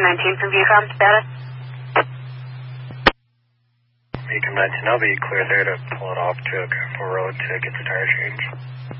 19 from Viewcom, status? Beacon 19, I'll be clear there to pull it off to Careful Road to get the tire change.